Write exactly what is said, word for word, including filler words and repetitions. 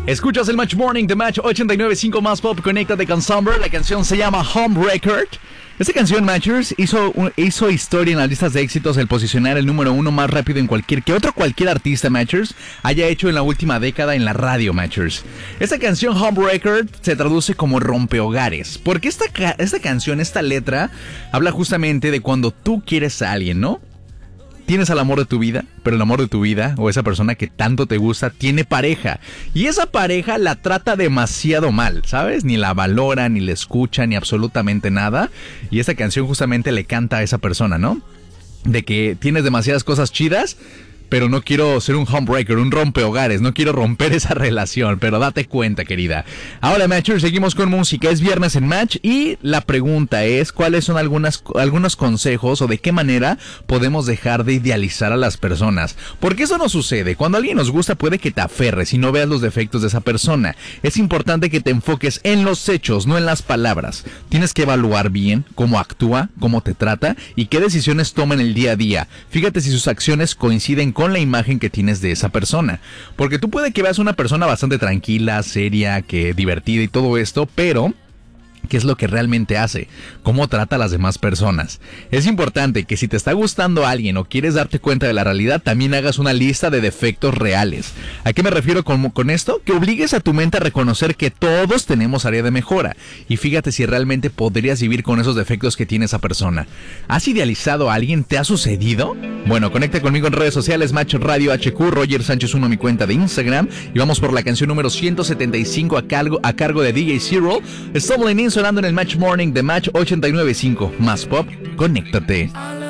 Escuchas el Match Morning de Match ochenta y nueve punto cinco Más Pop. Conéctate con Somber. La canción se llama Home Record. Esta canción, Matchers, hizo, hizo historia en las listas de éxitos el posicionar el número uno más rápido en cualquier que otro cualquier artista, Matchers, haya hecho en la última década en la radio, Matchers. Esta canción, Home Record, se traduce como rompehogares, porque esta, esta canción, esta letra, habla justamente de cuando tú quieres a alguien, ¿no? Tienes al amor de tu vida, pero el amor de tu vida, o esa persona que tanto te gusta, tiene pareja. Y esa pareja la trata demasiado mal, ¿sabes? Ni la valora, ni la escucha, ni absolutamente nada. Y esta canción justamente le canta a esa persona, ¿no? De que tienes demasiadas cosas chidas, pero no quiero ser un homebreaker, un rompehogares, no quiero romper esa relación, pero date cuenta, querida. Ahora, Matchers, seguimos con música, es viernes en Match y la pregunta es, ¿cuáles son algunas, algunos consejos o de qué manera podemos dejar de idealizar a las personas? Porque eso no sucede, cuando alguien nos gusta puede que te aferres y no veas los defectos de esa persona. Es importante que te enfoques en los hechos, no en las palabras. Tienes que evaluar bien cómo actúa, cómo te trata y qué decisiones toma en el día a día. Fíjate si sus acciones coinciden con con la imagen que tienes de esa persona, porque tú puede que veas una persona bastante tranquila, seria, que divertida y todo esto, pero ¿qué es lo que realmente hace? ¿Cómo trata a las demás personas? Es importante que si te está gustando alguien o quieres darte cuenta de la realidad, también hagas una lista de defectos reales. ¿A qué me refiero con, con esto? Que obligues a tu mente a reconocer que todos tenemos área de mejora. Y fíjate si realmente podrías vivir con esos defectos que tiene esa persona. ¿Has idealizado a alguien? ¿Te ha sucedido? Bueno, conecta conmigo en redes sociales, Match Radio H Q, Roger Sánchez uno, mi cuenta de Instagram. Y vamos por la canción número ciento setenta y cinco a cargo, a cargo de D J Zero. Stumbling In sonando en el Match Morning de Match ochenta y nueve punto cinco. Más Pop, conéctate.